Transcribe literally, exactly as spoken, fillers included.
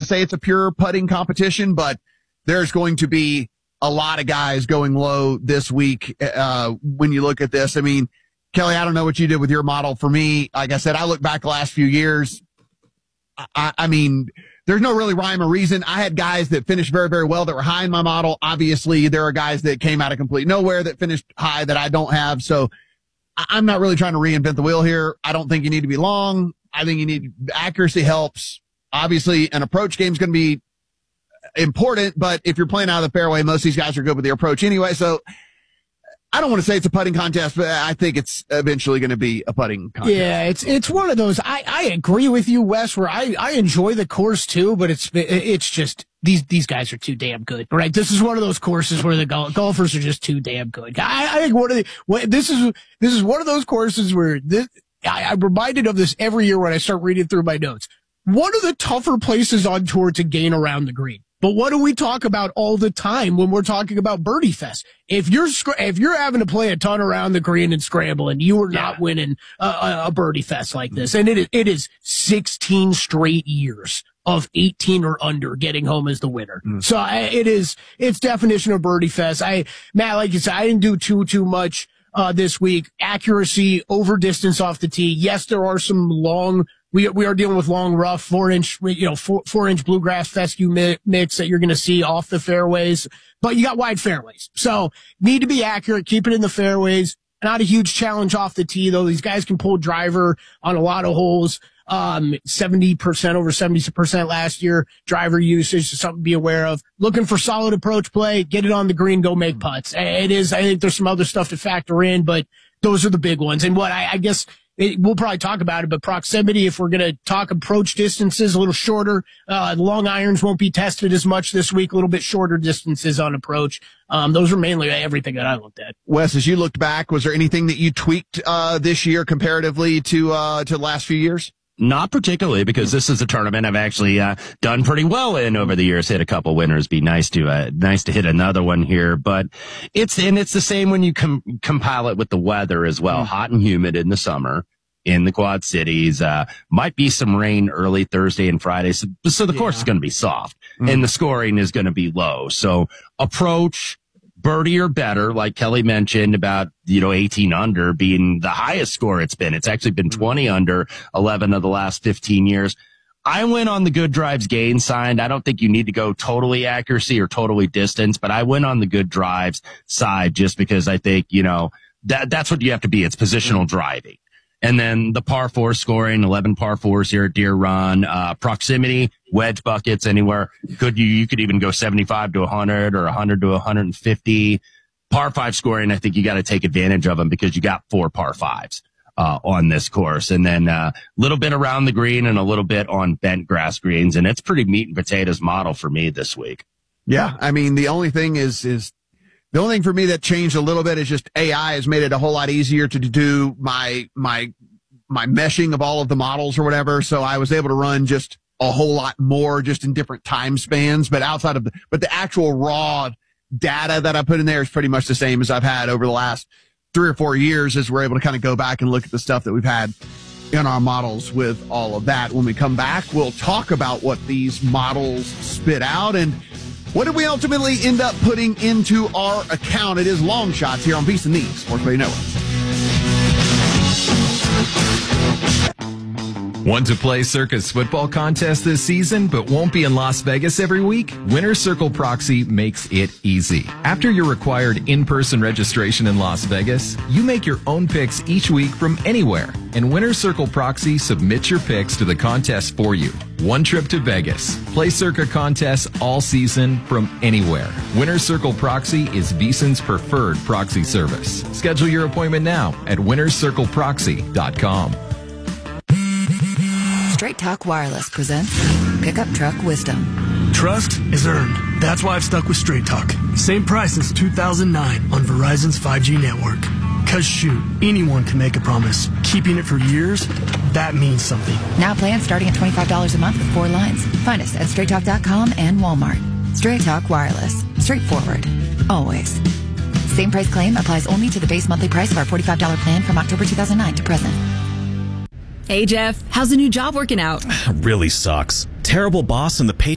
say it's a pure putting competition, but there's going to be a lot of guys going low this week. Uh, when you look at this, I mean, Kelly, I don't know what you did with your model. For me, like I said, I look back the last few years. I, I mean, there's no really rhyme or reason. I had guys that finished very, very well that were high in my model. Obviously, there are guys that came out of complete nowhere that finished high that I don't have. So I, I'm not really trying to reinvent the wheel here. I don't think you need to be long. I think you need accuracy helps. Obviously, an approach game is going to be important, but if you're playing out of the fairway, most of these guys are good with the approach anyway. So I don't want to say it's a putting contest, but I think it's eventually going to be a putting contest. Yeah, it's it's one of those. I, I agree with you, Wes, where I, I enjoy the course too, but it's it's just these these guys are too damn good, right? This is one of those courses where the gol- golfers are just too damn good. I, I think one of the what, this is this is one of those courses where this, I, I'm reminded of this every year when I start reading through my notes. One of the tougher places on tour to gain around the green. But what do we talk about all the time when we're talking about Birdie Fest? If you're if you're having to play a ton around the green and scramble, and you are not yeah. winning a, a Birdie Fest like this, and it is, it is sixteen straight years of eighteen or under getting home as the winner. Mm. So I, it is it's definition of Birdie Fest. I Matt, like you said, I didn't do too too much uh this week. Accuracy over distance off the tee. Yes, there are some long. We we are dealing with long, rough, four inch, you know, four, four inch bluegrass fescue mix that you're going to see off the fairways, but you got wide fairways. So need to be accurate, keep it in the fairways. Not a huge challenge off the tee, though. These guys can pull driver on a lot of holes. Um, seventy percent over seventy percent last year. Driver usage is something to be aware of. Looking for solid approach play, get it on the green, go make putts. It is, I think there's some other stuff to factor in, but those are the big ones. And what I, I guess, It, we'll probably talk about it, but proximity, if we're going to talk approach distances, a little shorter. Uh, the long irons won't be tested as much this week, a little bit shorter distances on approach. Um, those are mainly everything that I looked at. Wes, as you looked back, was there anything that you tweaked uh, this year comparatively to uh, to the last few years? Not particularly, because this is a tournament I've actually uh, done pretty well in over the years. Hit a couple winners. Be nice to uh, nice to hit another one here, but it's and it's the same when you com- compile it with the weather as well. Mm. Hot and humid in the summer in the Quad Cities. Uh, might be some rain early Thursday and Friday, so, so the yeah. course is going to be soft, mm. and the scoring is going to be low. So approach. Birdie or better, like Kelly mentioned about, you know, eighteen under being the highest score it's been. It's actually been twenty under eleven of the last fifteen years. I went on the good drives gain side. I don't think you need to go totally accuracy or totally distance, but I went on the good drives side just because I think, you know, that that's what you have to be. It's positional driving. And then the par four scoring, eleven par fours here at Deer Run, uh, proximity, wedge buckets anywhere. Could you, you could even go seventy-five to one hundred or one hundred to one hundred fifty. Par five scoring, I think you got to take advantage of them because you got four par fives, uh, on this course. And then, uh, a little bit around the green and a little bit on bent grass greens. And it's pretty meat and potatoes model for me this week. Yeah. I mean, the only thing is, is, The only thing for me that changed a little bit is just A I has made it a whole lot easier to do my, my, my meshing of all of the models or whatever. So I was able to run just a whole lot more just in different time spans, but outside of the, but the actual raw data that I put in there is pretty much the same as I've had over the last three or four years as we're able to kind of go back and look at the stuff that we've had in our models with all of that. When we come back, we'll talk about what these models spit out and what did we ultimately end up putting into our account? It is Long Shots here on Beast and the Sports Radio Network. Want to play Circa's football contest this season, but won't be in Las Vegas every week? Winner Circle Proxy makes it easy. After your required in-person registration in Las Vegas, you make your own picks each week from anywhere, and Winner Circle Proxy submits your picks to the contest for you. One trip to Vegas. Play Circa contests all season from anywhere. Winner Circle Proxy is VEASAN's preferred proxy service. Schedule your appointment now at winners circle proxy dot com. Straight Talk Wireless presents Pickup Truck Wisdom. Trust is earned. That's why I've stuck with Straight Talk. Same price since two thousand nine on Verizon's five G network. Cause shoot, anyone can make a promise. Keeping it for years, that means something. Now plans starting at twenty-five dollars a month with four lines. Find us at straight talk dot com and Walmart. Straight Talk Wireless. Straightforward. Always. Same price claim applies only to the base monthly price of our forty-five dollars plan from October two thousand nine to present. Hey, Jeff, how's the new job working out? Really sucks. Terrible boss and the pay